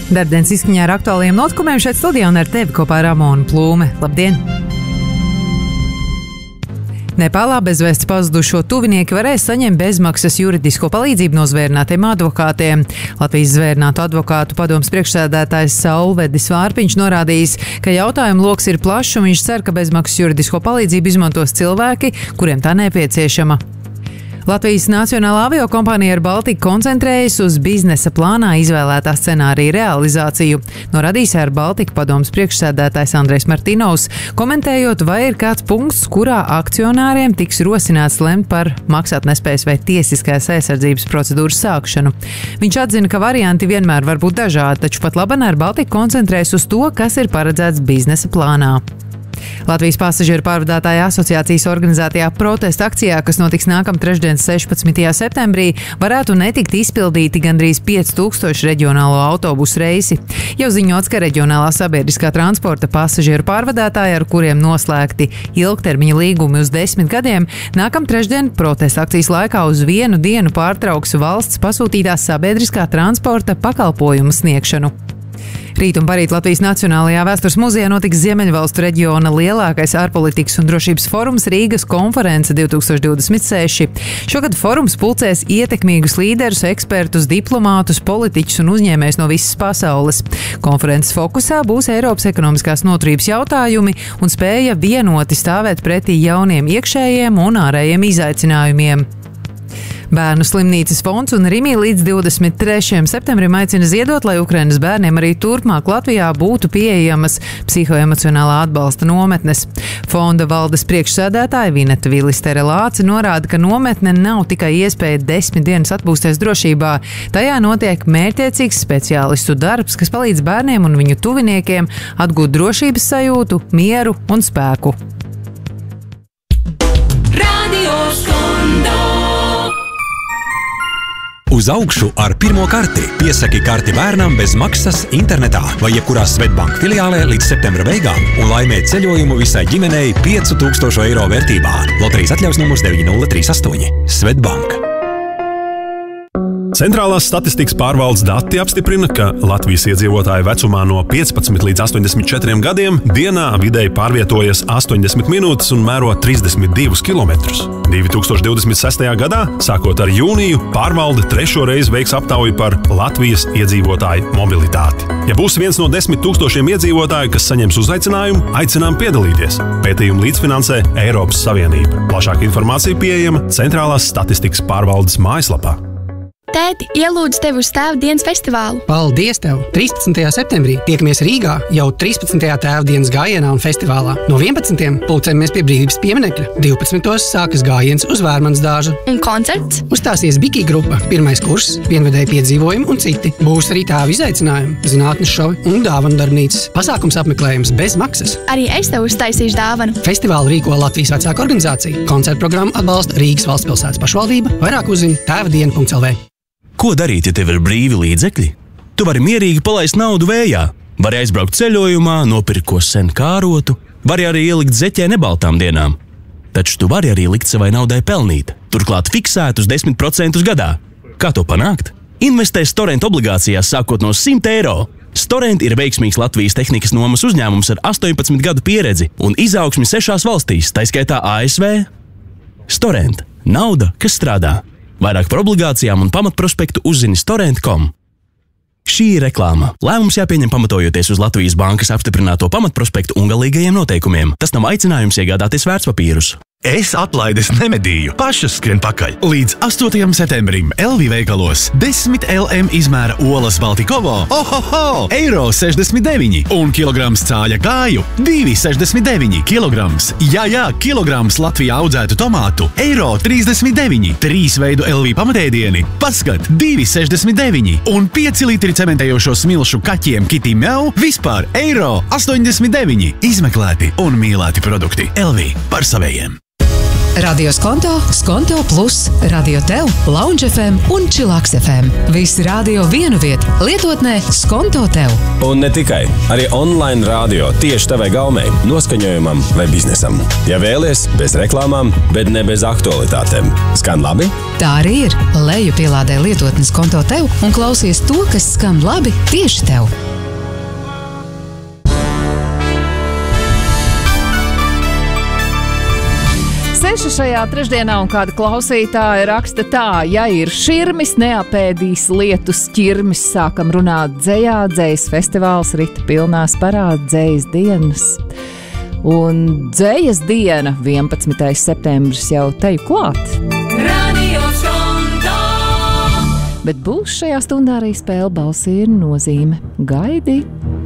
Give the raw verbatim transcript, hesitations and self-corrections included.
Darbdienas izskaņā ar aktuāliem notikumiem šeit studijā un ar tevi kopā Ramona Plūme. Labdien! Nepālā bezvēsts pazudušo tuvinieki varēs saņemt bezmaksas juridisko palīdzību no zvērnātiem advokātiem. Latvijas zvērnātu advokātu padomes priekšsēdētājs Saulvedis Vārpiņš norādījis, ka jautājumu loks ir plašs un viņš cer, ka bezmaksas juridisko palīdzību izmantos cilvēki, kuriem tā nepieciešama. Latvijas Nacionālā aviokompānija Air Baltica koncentrējas uz biznesa plānā izvēlētā scenārija realizāciju, norādījis Air Baltica padomes priekšsēdētājs Andrejs Martinovs, komentējot, vai ir kāds punkts, kurā akcionāriem tiks rosināts lemt par maksātnespējas vai tiesiskās aizsardzības procedūras sākšanu. Viņš atzina, ka varianti vienmēr var būt dažādi, taču pat labi Air Baltica koncentrējas uz to, kas ir paredzēts biznesa plānā. Latvijas pasažieru pārvadātāju asociācijas organizētajā protesta akcijā, kas notiks nākamā trešdien, sešpadsmitajā septembrī, varētu netikt izpildīti gandrīz pieci tūkstoši reģionālo autobusu reisi. Jau ziņots, ka reģionālā sabiedriskā transporta pasažieru pārvadātāji, ar kuriem noslēgti ilgtermiņa līgumi uz desmit gadiem, nākamā trešdien protesta akcijas laikā uz vienu dienu pārtrauks valsts pasūtītās sabiedriskā transporta pakalpojumu sniegšanu. Rīt un parīt Latvijas Nacionālajā vēstures muzejā notiks Ziemeļvalstu reģiona lielākais ārpolitikas un drošības forums Rīgas konference divi tūkstoši divdesmit seši. Šogad forums pulcēs ietekmīgus līderus, ekspertus, diplomātus, politiķus un uzņēmējus no visas pasaules. Konferences fokusā būs Eiropas ekonomiskās noturības jautājumi un spēja vienoti stāvēt pretī jauniem iekšējiem un ārējiem izaicinājumiem. Bērnu slimnīcas fonds un Rimi līdz divdesmit trešajam septembrim aicina ziedot, lai Ukrainas bērniem arī turpmāk Latvijā būtu pieejamas psihoemocionālā atbalsta nometnes. Fonda valdes priekšsēdētāja Vineta Vilis-Terelāce norāda, ka nometne nav tikai iespēja desmit dienas atpūsties drošībā. Tajā notiek mērķtiecīgs speciālistu darbs, kas palīdz bērniem un viņu tuviniekiem atgūt drošības sajūtu, mieru un spēku. Radio Skondo. Uz augšu ar pirmo karti. Piesaki karti bērnam bez maksas internetā vai jebkurā Svetbank filiālē līdz septembra beigām un laimē ceļojumu visai ģimenei piecu tūkstošu eiro vērtībā. Loterijas atļaus numurs deviņi nulle trīs astoņi. Svetbank. Centrālās statistikas pārvaldes dati apstiprina, ka Latvijas iedzīvotāji vecumā no piecpadsmit līdz astoņdesmit četriem gadiem dienā vidēji pārvietojas astoņdesmit minūtes un mēro trīsdesmit divus kilometrus. divi tūkstoši divdesmit sestajā gadā, sākot ar jūniju, pārvalde trešo reizi veiks aptauju par Latvijas iedzīvotāju mobilitāti. Ja būs viens no desmit tūkstošiem iedzīvotāju, kas saņems uzaicinājumu, aicinām piedalīties. Pētījumu līdzfinansē Eiropas Savienība. Plašāka informācija pieejama Centrālās statistikas pārvaldes mājaslapā. Tēti, ielūdzu tevi uz Tēva dienas festivālu. Paldies tev! trīspadsmitajā septembrī tiekamies Rīgā jau trīspadsmitajā Tēva dienas gājienā un festivālā. No vienpadsmitiem pulcējamies pie Brīvības pieminekļa. divpadsmitos sākas gājiens uz Vērmanas dārzu. Un koncerts? Uzstāsies Biki grupa, pirmais kurs, vienvedēji piedzīvojumi un citi. Būs arī tēva izaicinājumi, zinātnes šovi un dāvanu darbnīcas. Pasākums apmeklējums bez maksas. Arī es tev uztaisīšu dāvanu. Festivālu rīko Latvijas vecāku organizācija. Koncertu programmu atbalsta Rīgas valsts pilsētas pašvaldība. Vairāk uzzini tēvadiena punkts el vē. Ko darīt, ja tev ir brīvi līdzekļi? Tu vari mierīgi palaist naudu vējā, vari aizbraukt ceļojumā, nopirkt ko sen kārotu, vari arī ielikt zeķē nebaltām dienām. Taču tu vari arī likt savai naudai pelnīt, turklāt fiksēt uz desmit procentus gadā. Kā to panākt? Investē Storent obligācijās sākot no simt eiro. Storent ir veiksmīgs Latvijas tehnikas nomas uzņēmums ar astoņpadsmit gadu pieredzi un izaugsmi sešās valstīs, tā skaitā A S V. Storent – nauda, kas strādā. Vairāk par obligācijām un pamatprospektu uzzini storent punktu com. Šī ir reklāma. Lēmums jāpieņem pamatojoties uz Latvijas bankas apstiprināto pamatprospektu un galīgajiem noteikumiem. Tas nav aicinājums iegādāties vērtspapīrus. Es atlaides nemedīju, pašas skrien pakaļ. Līdz astotajam septembrim L V veikalos desmit L M izmēra olas Baltikovo, ohoho, eiro sešdesmit deviņi un kilograms cāļa kāju divi sešdesmit deviņi kilograms. Jā, jā, kilograms Latvijā audzētu tomātu, eiro trīsdesmit deviņi, trīs veidu L V pamatēdieni, paskat, divi sešdesmit deviņi un pieci litri cementējošo smilšu kaķiem Kitty Meow vispār eiro astoņdesmit deviņi. Izmeklēti un mīlēti produkti L V par savējiem. Radio Skonto, Skonto Plus, Radio Tev, Lounge F M un Chillax F M. Visi radio vienu vietu, lietotnē Skonto Tev. Un ne tikai, arī online radio tieši tavai gaumei, noskaņojumam vai biznesam. Ja vēlies, bez reklāmām, bet ne bez aktualitātēm. Skan labi? Tā arī ir. Leju pielādē lietotnes Skonto Tev un klausies to, kas skan labi tieši tev. Seši šajā trešdienā un kāda klausītāja raksta tā: ja ir širmis, neapēdīs lietus ķirmis. Sākam runāt dzejā, dzejas festivāls rita pilnā sparā, dzejas dienas. Un dzejas diena, vienpadsmitais septembris, jau teju klāt. Radio Skonto. Bet būs šajā stundā arī spēle Balss ir nozīme. Gaidi!